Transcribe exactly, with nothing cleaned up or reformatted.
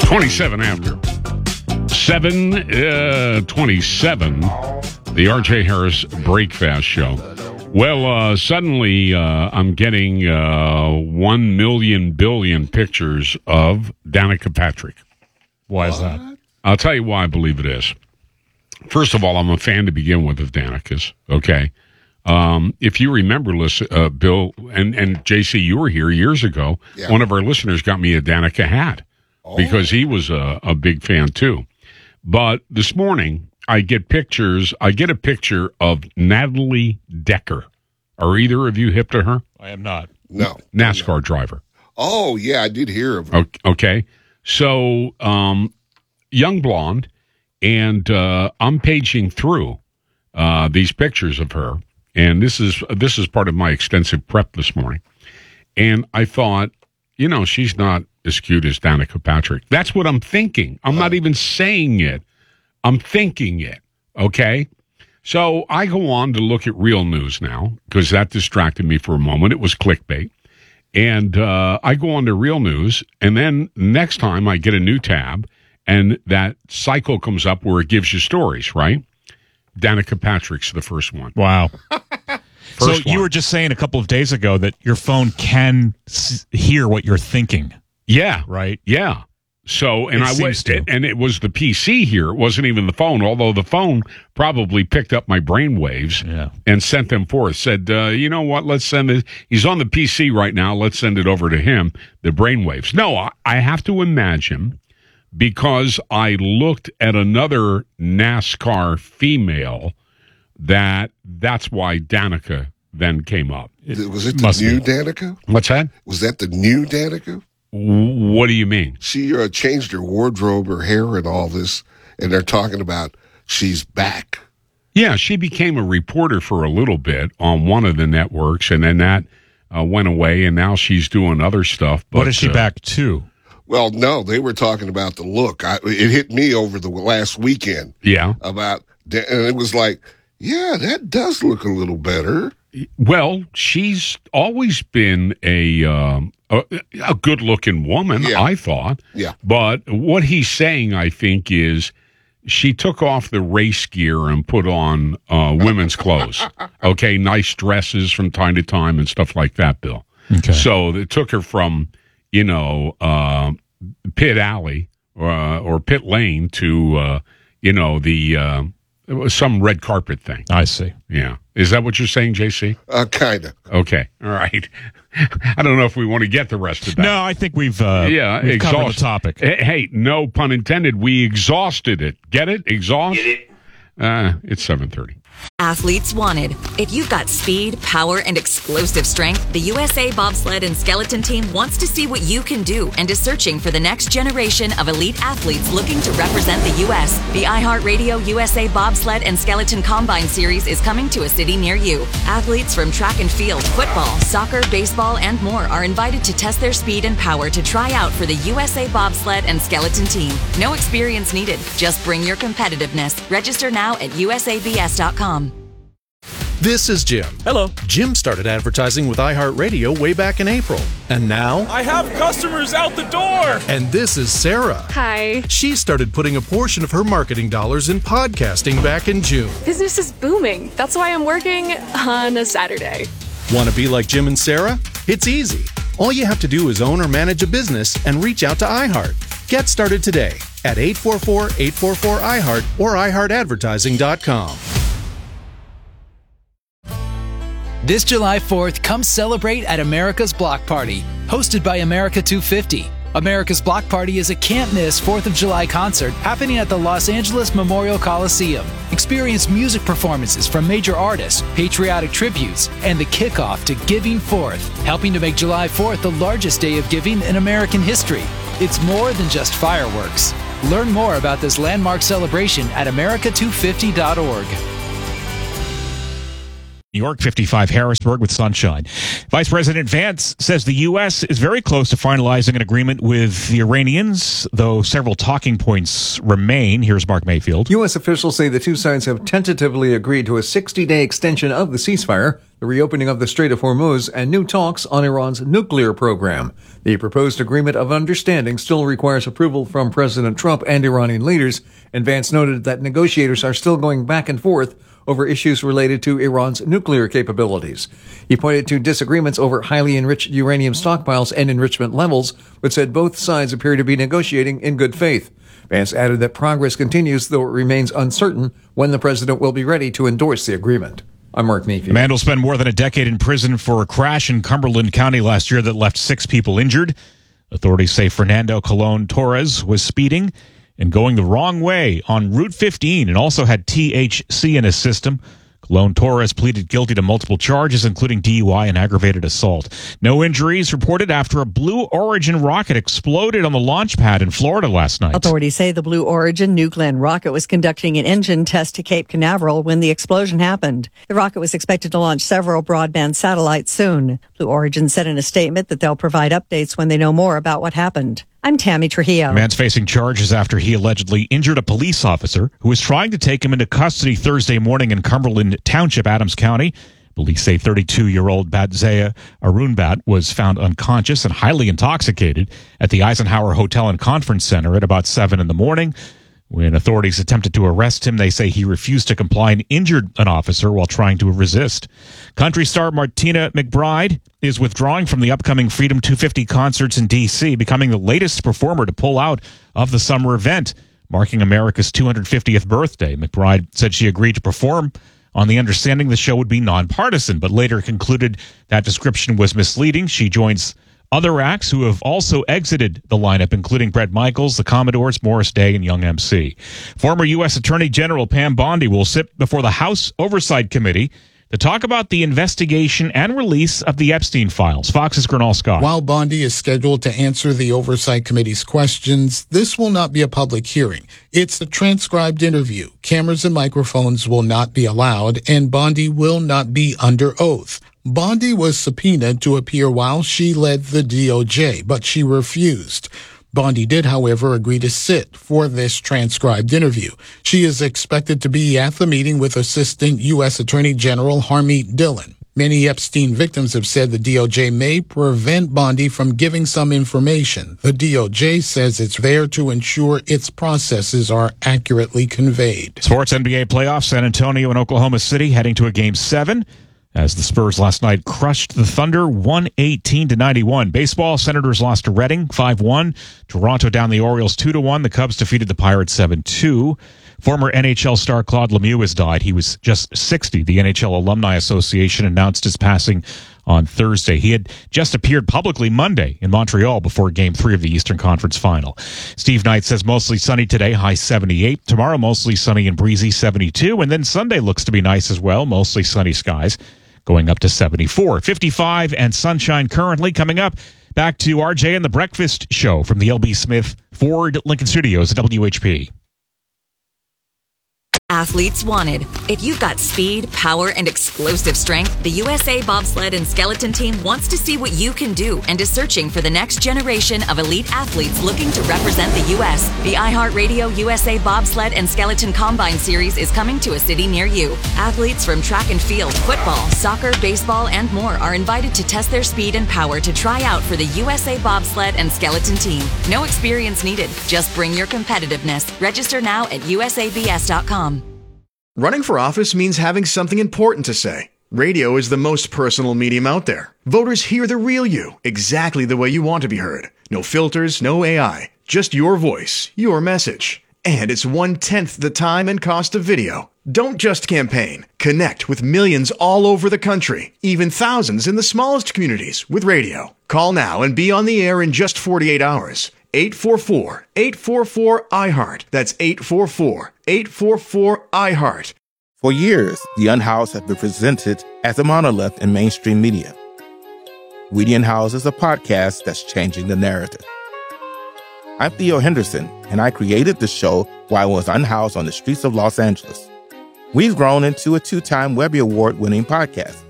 twenty-seven after. seven twenty-seven, the R J Harris Breakfast Show. Well, uh, suddenly uh, I'm getting uh, one million billion pictures of Danica Patrick. Why is that? I'll tell you why I believe it is. First of all, I'm a fan to begin with of Danica's, okay? Um, if you remember, uh, Bill, and, and J C, you were here years ago. Yeah. One of our listeners got me a Danica hat oh. because he was a, a big fan, too. But this morning, I get pictures. I get a picture of Natalie Decker. Are either of you hip to her? I am not. No. NASCAR no. driver. Oh, yeah, I did hear of her. Okay. So, um, young blonde, and uh, I'm paging through uh, these pictures of her, and this is this is part of my extensive prep this morning. And I thought, you know, she's not as cute as Danica Patrick. That's what I'm thinking. I'm uh, not even saying it. I'm thinking it, okay? So I go on to look at Real News now, because that distracted me for a moment. It was clickbait. And uh, I go on to Real News, and then next time I get a new tab, and that cycle comes up where it gives you stories, right? Danica Patrick's the first one. Wow. So First you one. were just saying a couple of days ago that your phone can s- hear what you're thinking. Yeah. Right? Yeah. So, and It I seems was, to. and it was the P C here. It wasn't even the phone, although the phone probably picked up my brain waves Yeah. and sent them forth. Said, uh, you know what? Let's send it. He's on the P C right now. Let's send it over to him, the brain waves. No, I, I have to imagine, because I looked at another NASCAR female, that that's why Danica then came up. It was it the new be. Danica? What's that? Was that the new Danica? What do you mean? She uh, changed her wardrobe, her hair, and all this, and they're talking about she's back. Yeah, she became a reporter for a little bit on one of the networks, and then that uh, went away, and now she's doing other stuff. But, what is she uh, back to? Well, no, they were talking about the look. I, it hit me over the last weekend. Yeah. About, and it was like, yeah, that does look a little better. Well, she's always been a um, a, a good-looking woman, yeah. I thought. Yeah. But what he's saying, I think, is she took off the race gear and put on uh, women's clothes. Okay, nice dresses from time to time and stuff like that, Bill. Okay. So it took her from, you know, uh, Pit Alley uh, or Pit Lane to, uh, you know, the uh, some red carpet thing. I see. Yeah. Is that what you're saying, J C? Uh, kind of. Okay. All right. I don't know if we want to get the rest of that. No, I think we've, uh, yeah, we've exhaust- covered the topic. Hey, hey, no pun intended. We exhausted it. Get it? Exhaust? Get it? Uh, it's seven thirty. Athletes wanted. If you've got speed, power, and explosive strength, the U S A Bobsled and Skeleton Team wants to see what you can do and is searching for the next generation of elite athletes looking to represent the U S The iHeartRadio U S A Bobsled and Skeleton Combine Series is coming to a city near you. Athletes from track and field, football, soccer, baseball, and more are invited to test their speed and power to try out for the U S A Bobsled and Skeleton Team. No experience needed. Just bring your competitiveness. Register now at U S A B S dot com. This is Jim. Hello. Jim started advertising with iHeartRadio way back in April. And now... I have customers out the door! And this is Sarah. Hi. She started putting a portion of her marketing dollars in podcasting back in June. Business is booming. That's why I'm working on a Saturday. Want to be like Jim and Sarah? It's easy. All you have to do is own or manage a business and reach out to iHeart. Get started today at eight four four, eight four four, I heart or i heart advertising dot com. This July fourth, come celebrate at America's Block Party, hosted by America two fifty. America's Block Party is a can't-miss fourth of July concert happening at the Los Angeles Memorial Coliseum. Experience music performances from major artists, patriotic tributes, and the kickoff to Giving Fourth, helping to make July fourth the largest day of giving in American history. It's more than just fireworks. Learn more about this landmark celebration at america two fifty dot org. New York, fifty-five Harrisburg with sunshine. Vice President Vance says the U S is very close to finalizing an agreement with the Iranians, though several talking points remain. Here's Mark Mayfield. U S officials say the two sides have tentatively agreed to a sixty-day extension of the ceasefire, the reopening of the Strait of Hormuz, and new talks on Iran's nuclear program. The proposed agreement of understanding still requires approval from President Trump and Iranian leaders, and Vance noted that negotiators are still going back and forth over issues related to Iran's nuclear capabilities. He pointed to disagreements over highly enriched uranium stockpiles and enrichment levels, but said both sides appear to be negotiating in good faith. Vance added that progress continues, though it remains uncertain when the president will be ready to endorse the agreement. I'm Mark Mayfield. A man will spend more than a decade in prison for a crash in Cumberland County last year that left six people injured. Authorities say Fernando Colon Torres was speeding and going the wrong way on Route fifteen and also had T H C in his system. Colon Torres pleaded guilty to multiple charges, including D U I and aggravated assault. No injuries reported after a Blue Origin rocket exploded on the launch pad in Florida last night. Authorities say the Blue Origin New Glenn rocket was conducting an engine test to Cape Canaveral when the explosion happened. The rocket was expected to launch several broadband satellites soon. Blue Origin said in a statement that they'll provide updates when they know more about what happened. I'm Tammy Trujillo. A man's facing charges after he allegedly injured a police officer who was trying to take him into custody Thursday morning in Cumberland Township, Adams County. Police say thirty-two-year-old Batzea Arunbat was found unconscious and highly intoxicated at the Eisenhower Hotel and Conference Center at about seven in the morning. When authorities attempted to arrest him, they say he refused to comply and injured an officer while trying to resist. Country star Martina McBride is withdrawing from the upcoming Freedom two fifty concerts in D C, becoming the latest performer to pull out of the summer event, marking America's two hundred fiftieth birthday. McBride said she agreed to perform on the understanding the show would be nonpartisan, but later concluded that description was misleading. She joins other acts who have also exited the lineup, including Bret Michaels, the Commodores, Morris Day, and Young M C. Former U S Attorney General Pam Bondi will sit before the House Oversight Committee to talk about the investigation and release of the Epstein files. Fox's Gernal Scott. While Bondi is scheduled to answer the Oversight Committee's questions, this will not be a public hearing. It's a transcribed interview. Cameras and microphones will not be allowed, and Bondi will not be under oath. Bondi was subpoenaed to appear while she led the D O J, but she refused. Bondi did, however, agree to sit for this transcribed interview. She is expected to be at the meeting with Assistant U S Attorney General Harmeet Dillon. Many Epstein victims have said the D O J may prevent Bondi from giving some information. The D O J says it's there to ensure its processes are accurately conveyed. Sports N B A playoffs, San Antonio and Oklahoma City heading to a game seven, as the Spurs last night crushed the Thunder one eighteen to ninety-one. Baseball, Senators lost to Reading five one. Toronto down the Orioles two to one. The Cubs defeated the Pirates seven two. Former N H L star Claude Lemieux has died. He was just sixty. The N H L Alumni Association announced his passing on Thursday. He had just appeared publicly Monday in Montreal before Game three of the Eastern Conference Final. Steve Knight says mostly sunny today, high seventy-eight. Tomorrow, mostly sunny and breezy, seventy-two. And then Sunday looks to be nice as well, mostly sunny skies, going up to seventy-four. fifty-five and sunshine currently. Coming up, back to R J and the Breakfast Show from the L B. Smith Ford Lincoln Studios at W H P. Athletes wanted. If you've got speed, power, and explosive strength, the U S A Bobsled and Skeleton Team wants to see what you can do and is searching for the next generation of elite athletes looking to represent the U S The iHeartRadio U S A Bobsled and Skeleton Combine Series is coming to a city near you. Athletes from track and field, football, soccer, baseball, and more are invited to test their speed and power to try out for the U S A Bobsled and Skeleton Team. No experience needed. Just bring your competitiveness. Register now at U S A B S dot com. Running for office means having something important to say. Radio is the most personal medium out there. Voters hear the real you, exactly the way you want to be heard. No filters, no A I, just your voice, your message. And it's one-tenth the time and cost of video. Don't just campaign. Connect with millions all over the country, even thousands in the smallest communities with radio. Call now and be on the air in just forty-eight hours. eight four four, eight four four, I heart. That's eight four four, eight four four, I heart. For years, The Unhoused has been presented as a monolith in mainstream media. We the Unhoused is a podcast that's changing the narrative. I'm Theo Henderson, and I created the show while I was unhoused on the streets of Los Angeles. We've grown into a two-time Webby Award-winning podcast.